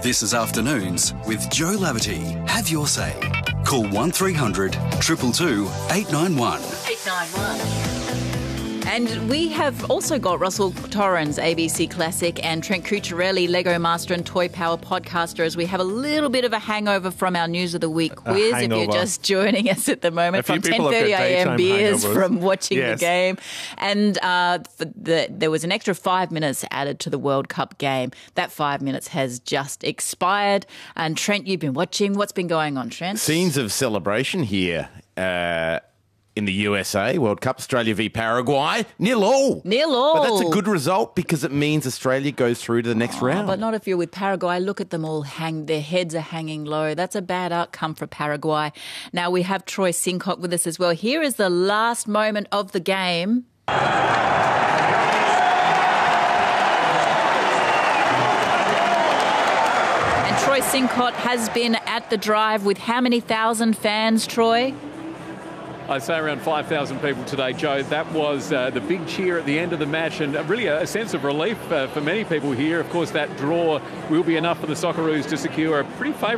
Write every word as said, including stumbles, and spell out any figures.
This is Afternoons with Joe Laverty. Have your say. Call one three hundred two two two eight nine one. eight nine one. And we have also got Russell Torrens, A B C Classic, and Trent Cucciarelli, Lego Master and Toy Power podcaster, as we have a little bit of a hangover from our News of the Week quiz. If you're just joining us at the moment, from ten thirty a.m. beers, hangovers. From watching yes. the game. And uh, the, there was an extra five minutes added to the World Cup game. That five minutes has just expired. And Trent, you've been watching. What's been going on, Trent? Scenes of celebration here. Uh In the U S A, World Cup, Australia v Paraguay, nil all. Nil all. But that's a good result because it means Australia goes through to the next oh, round. But not if you're with Paraguay. Look at them all hang, their heads are hanging low. That's a bad outcome for Paraguay. Now we have Troy Sincock with us as well. Here is the last moment of the game. And Troy Sincock has been at the drive with how many thousand fans, Troy? I'd say around five thousand people today, Joe. That was uh, the big cheer at the end of the match, and really a, a sense of relief uh, for many people here. Of course, that draw will be enough for the Socceroos to secure a pretty favourable